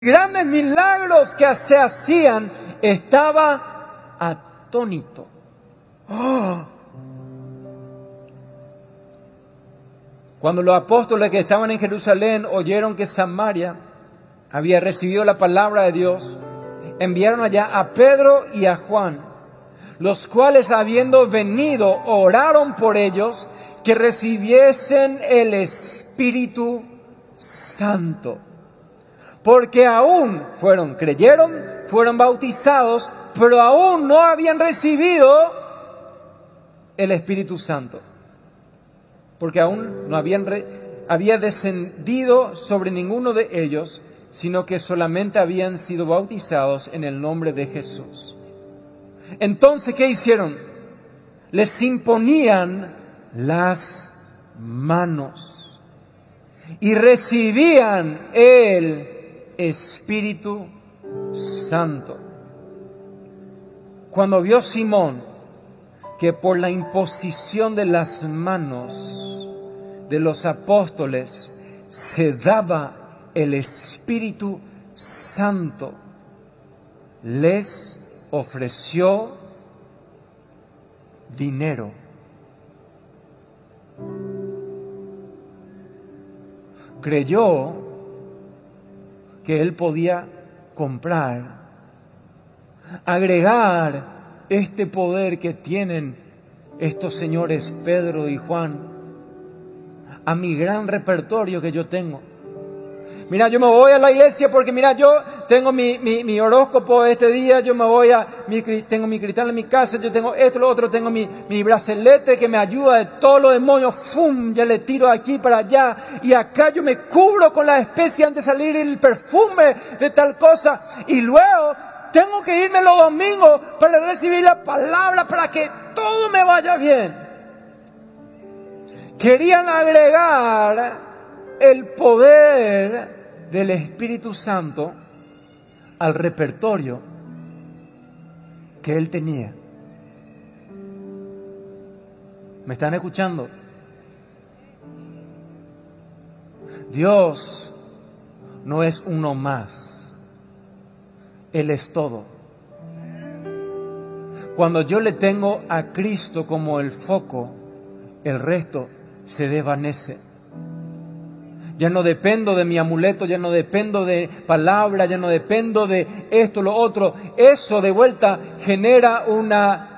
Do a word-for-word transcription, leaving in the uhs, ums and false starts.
grandes milagros que se hacían, estaba atónito. ¡Oh! Cuando los apóstoles que estaban en Jerusalén oyeron que Samaria había recibido la palabra de Dios, enviaron allá a Pedro y a Juan, los cuales, habiendo venido, oraron por ellos que recibiesen el Espíritu Santo. Porque aún fueron, creyeron, fueron bautizados, pero aún no habían recibido el Espíritu Santo. Porque aún no habían re, había descendido sobre ninguno de ellos, sino que solamente habían sido bautizados en el nombre de Jesús. Entonces, ¿qué hicieron? Les imponían las manos y recibían el Espíritu Santo. Cuando vio Simón que por la imposición de las manos de los apóstoles se daba el Espíritu Santo, les ofreció dinero. Creyó que él podía comprar, agregar este poder que tienen estos señores Pedro y Juan a mi gran repertorio que yo tengo. Mira, yo me voy a la iglesia porque mira, yo tengo mi, mi, mi horóscopo este día, yo me voy a, mi, tengo mi cristal en mi casa, yo tengo esto, lo otro, tengo mi, mi bracelete que me ayuda de todos los demonios, ¡fum! Ya le tiro aquí para allá y acá yo me cubro con la especia antes de salir el perfume de tal cosa y luego tengo que irme los domingos para recibir la palabra para que todo me vaya bien. Querían agregar el poder del Espíritu Santo al repertorio que él tenía. ¿Me están escuchando? Dios no es uno más. Él es todo. Cuando yo le tengo a Cristo como el foco, el resto se desvanece. Ya no dependo de mi amuleto, ya no dependo de palabra, ya no dependo de esto, lo otro. Eso de vuelta genera una